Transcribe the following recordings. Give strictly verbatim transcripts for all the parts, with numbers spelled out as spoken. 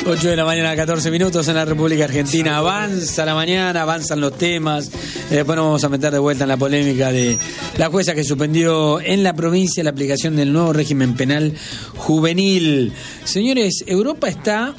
ocho de la mañana, catorce minutos en la República Argentina. Avanza la mañana, avanzan los temas. Eh, después nos vamos a meter de vuelta en la polémica de la jueza que suspendió en la provincia la aplicación del nuevo régimen penal juvenil. Señores, Europa está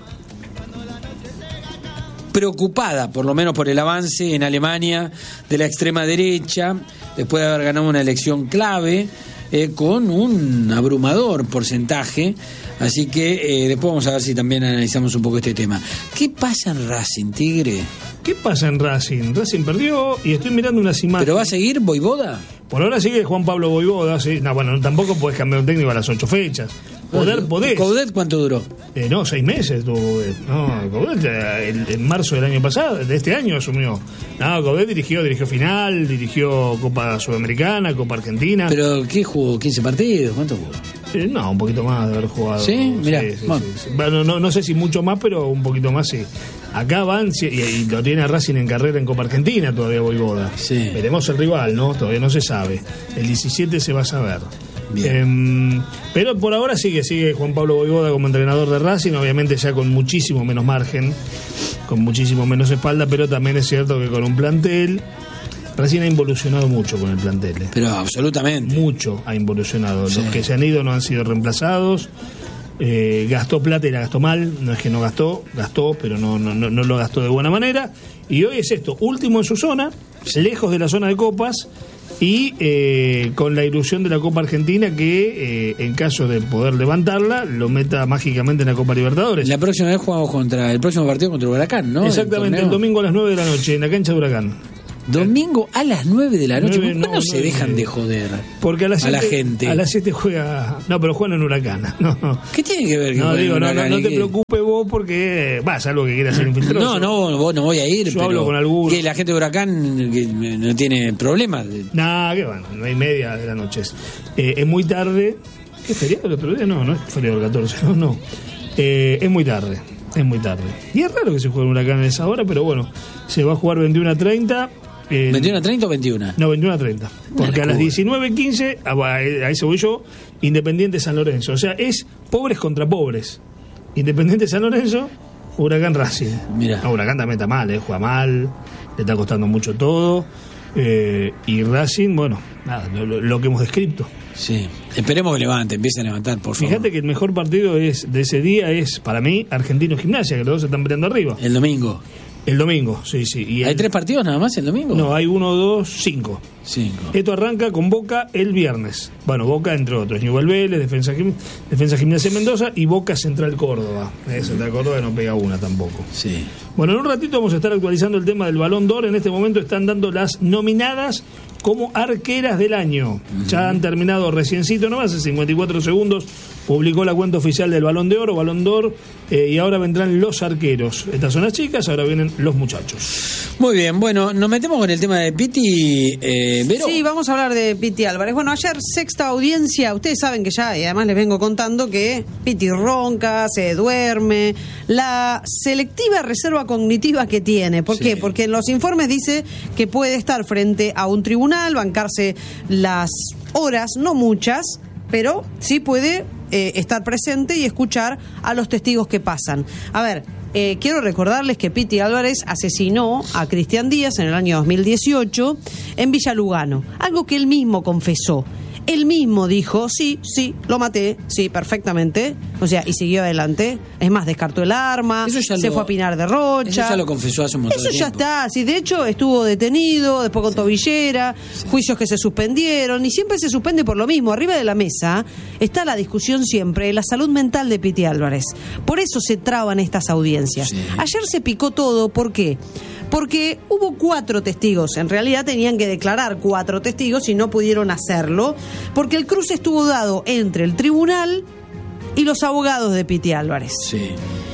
preocupada, por lo menos por el avance en Alemania de la extrema derecha, después de haber ganado una elección clave, eh, con un abrumador porcentaje. Así que eh, después vamos a ver si también analizamos un poco este tema. ¿Qué pasa en Racing, Tigre? ¿Qué pasa en Racing? Racing perdió y estoy mirando unas imágenes. ¿Pero va a seguir Voivoda? Por ahora sigue Juan Pablo Voivoda. ¿Sí? No, bueno, tampoco podés cambiar un técnico a las ocho fechas. Poder, podés. ¿Coudet cuánto duró? Eh, no, seis meses tuvo Coudet. No, Coudet en, en marzo del año pasado, de este año asumió. No, Coudet dirigió, dirigió final, dirigió Copa Sudamericana, Copa Argentina. ¿Pero qué jugó? ¿quince partidos? ¿Cuánto jugó? Eh, no, un poquito más de haber jugado. ¿Sí? Mirá. Sí, sí, bueno. sí, sí. Bueno, no, no sé si mucho más, pero un poquito más sí. Acá van, y, y lo tiene a Racing en carrera en Copa Argentina todavía Voivoda. Sí. Veremos el rival, ¿no? Todavía no se sabe. El diecisiete se va a saber. Eh, pero por ahora sigue, sigue Juan Pablo Voivoda como entrenador de Racing, obviamente ya con muchísimo menos margen, con muchísimo menos espalda, pero también es cierto que con un plantel, Racing ha involucionado mucho con el plantel. ¿eh? Pero absolutamente. Mucho ha involucionado. Sí. Los que se han ido no han sido reemplazados. Eh, gastó plata y la gastó mal, no es que no gastó, gastó, pero no, no, no, no lo gastó de buena manera. Y hoy es esto, último en su zona, lejos de la zona de copas. Y eh, con la ilusión de la Copa Argentina que, eh, en caso de poder levantarla, lo meta mágicamente en la Copa Libertadores. La próxima vez jugamos contra el próximo partido contra Huracán, ¿no? Exactamente, el, el domingo a las nueve de la noche, en la cancha de Huracán. Domingo a las nueve de la noche. ¿Por qué no, no se nueve, dejan de joder porque a, las siete, a la gente? A las siete juega. No, pero juegan en Huracán. No, no. ¿Qué tiene que ver? Que no, digo, no, no, no te que... preocupes vos porque vas, algo que quieras ser infiltrado. No, no, vos no voy a ir. Yo pero hablo con algunos. Que la gente de Huracán que no tiene problemas. Nah, que bueno, no hay media de la noche. Eh, es muy tarde. ¿Qué feriado el otro día? No, no es feriado el catorce. No, no. Eh, es muy tarde. Es muy tarde. Y es raro que se juegue en Huracán a esa hora, pero bueno, se va a jugar veintiuno a treinta. Eh, ¿veintiuno a treinta o veintiuno? No, veintiuno a treinta. Porque a las diecinueve quince, ahí se voy yo, Independiente San Lorenzo. O sea, es pobres contra pobres. Independiente San Lorenzo, Huracán Racing. Mira. No, Huracán también está mal, eh, juega mal, le está costando mucho todo. Eh, y Racing, bueno, nada, lo, lo, lo que hemos descrito. Sí, esperemos que levante, empiece a levantar, por favor. Fíjate que el mejor partido es de ese día es, para mí, Argentino Gimnasia, que los dos se están peleando arriba. El domingo. El domingo, sí, sí. Y ¿Hay el... tres partidos nada más el domingo? No, hay uno, dos, cinco. Cinco. Esto arranca con Boca el viernes. Bueno, Boca, entre otros, Newell's Vélez, Defensa, Gim... Defensa Gimnasia Mendoza y Boca Central Córdoba. Eh, Central Córdoba no pega una tampoco. Sí. Bueno, en un ratito vamos a estar actualizando el tema del Balón d'Or. En este momento están dando las nominadas como arqueras del año. Uh-huh. Ya han terminado reciencito nomás, hace cincuenta y cuatro segundos. Publicó la cuenta oficial del Balón de Oro, Balón d'Or, eh, y ahora vendrán los arqueros. Estas son las chicas, ahora vienen los muchachos. Muy bien, bueno, nos metemos con el tema de Piti, eh, Vero. Sí, vamos a hablar de Piti Álvarez. Bueno, ayer sexta audiencia, ustedes saben que ya, y además les vengo contando que Piti ronca, se duerme, la selectiva reserva cognitiva que tiene. ¿Por sí. qué? Porque en los informes dice que puede estar frente a un tribunal, bancarse las horas, no muchas, pero sí puede eh, estar presente y escuchar a los testigos que pasan. A ver, eh, quiero recordarles que Piti Álvarez asesinó a Cristian Díaz en el año dos mil dieciocho en Villa Lugano, algo que él mismo confesó. Él mismo dijo, sí, sí, lo maté, sí, perfectamente. O sea, y siguió adelante. Es más, descartó el arma, se lo, fue a Pinar de Rocha. Eso ya lo confesó hace un montón Eso de tiempo. Eso ya está, sí, de hecho estuvo detenido, después con sí. tobillera, sí. juicios que se suspendieron, y siempre se suspende por lo mismo. Arriba de la mesa está la discusión siempre de la salud mental de Piti Álvarez. Por eso se traban estas audiencias. Sí. Ayer se picó todo, ¿por qué? Porque hubo cuatro testigos, en realidad tenían que declarar cuatro testigos y no pudieron hacerlo, porque el cruce estuvo dado entre el tribunal y los abogados de Piti Álvarez. Sí.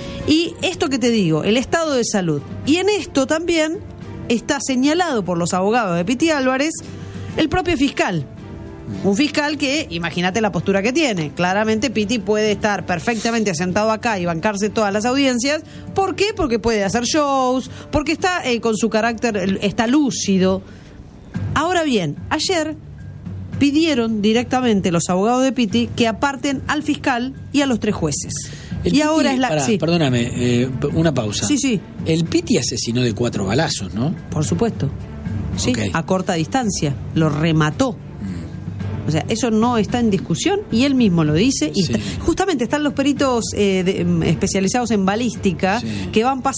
Y esto que te digo, el estado de salud. Y en esto también está señalado por los abogados de Piti Álvarez el propio fiscal. Un fiscal que, imagínate la postura que tiene. Claramente Piti puede estar perfectamente sentado acá y bancarse todas las audiencias. ¿Por qué? Porque puede hacer shows, porque está eh, con su carácter, está lúcido. Ahora bien, ayer pidieron directamente los abogados de Piti que aparten al fiscal y a los tres jueces. El y Piti, ahora es la... pará, sí. Perdóname, eh, una pausa. Sí, sí. El Piti asesinó de cuatro balazos, ¿no? Por supuesto. Sí, Ok. a corta distancia. Lo remató. O sea, eso no está en discusión y él mismo lo dice. Y Sí. está- justamente están los peritos eh, de- especializados en balística Sí. que van pasando